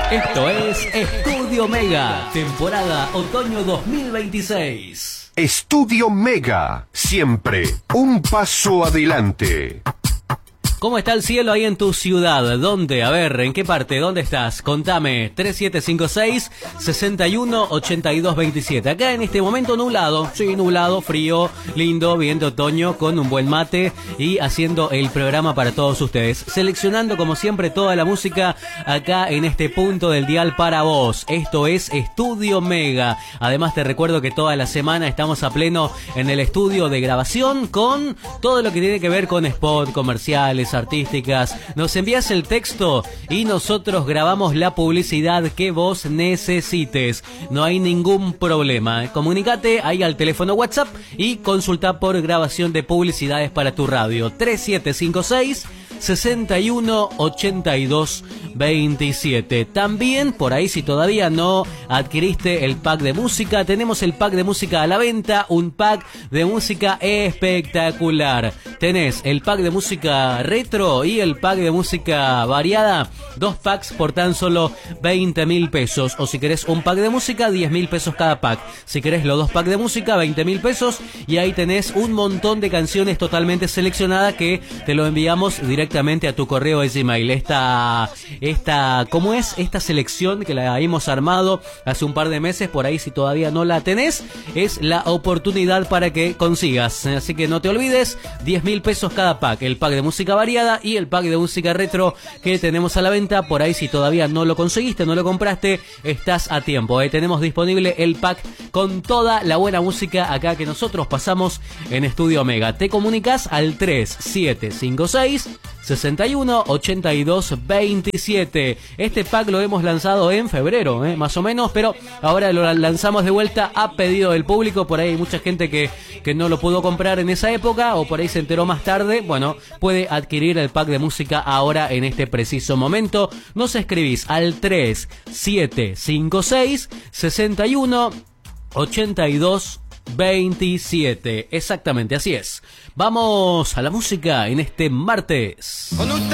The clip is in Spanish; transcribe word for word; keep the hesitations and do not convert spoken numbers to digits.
Esto es Estudio Mega, temporada otoño dos mil veintiséis. Estudio Mega, siempre un paso adelante. ¿Cómo está el cielo ahí en tu ciudad? ¿Dónde? A ver, ¿en qué parte? ¿Dónde estás? Contame. tres siete cinco seis, seis uno, ocho dos dos siete. Acá en este momento nublado. Sí, nublado, frío, lindo, viento otoño, con un buen mate y haciendo el programa para todos ustedes. Seleccionando como siempre toda la música acá en este punto del dial para vos. Esto es Estudio Mega. Además te recuerdo que toda la semana estamos a pleno en el estudio de grabación con todo lo que tiene que ver con spot, comerciales, artísticas. Nos envías el texto y nosotros grabamos la publicidad que vos necesites. No hay ningún problema. Comunícate ahí al teléfono WhatsApp y consulta por grabación de publicidades para tu radio. tres siete cinco seis, seis uno, ocho dos dos siete. También por ahí, si todavía no adquiriste el pack de música, tenemos el pack de música a la venta, un pack de música espectacular. Tenés el pack de música retro y el pack de música variada, dos packs por tan solo veinte mil pesos. O si querés un pack de música, diez mil pesos cada pack. Si querés los dos packs de música, veinte mil pesos. Y ahí tenés un montón de canciones totalmente seleccionadas que te lo enviamos directamente directamente a tu correo de Gmail. Esta, esta, ¿cómo es? Esta selección que la hemos armado hace un par de meses, por ahí si todavía no la tenés, es la oportunidad para que consigas. Así que no te olvides, diez mil pesos cada pack, el pack de música variada y el pack de música retro que tenemos a la venta. Por ahí si todavía no lo conseguiste, no lo compraste, estás a tiempo. ¿eh? Tenemos disponible el pack con toda la buena música acá que nosotros pasamos en Estudio Mega. Te comunicas al tres siete cinco seis, seis uno, ocho dos dos siete. Este pack lo hemos lanzado en febrero, ¿eh? más o menos, pero ahora lo lanzamos de vuelta a pedido del público. Por ahí hay mucha gente que, que no lo pudo comprar en esa época o por ahí se enteró más tarde. Bueno, puede adquirir el pack de música ahora en este preciso momento. Nos escribís al tres siete cinco seis, seis uno, ocho dos veintisiete. Exactamente, así es. Vamos a la música en este martes. Con usted